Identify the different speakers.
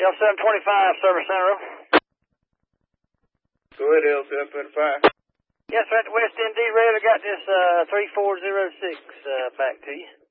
Speaker 1: L725, Service Center.
Speaker 2: Go ahead, L725.
Speaker 1: Yes, sir, at the West Indy Rail, I got this 3406 back to you.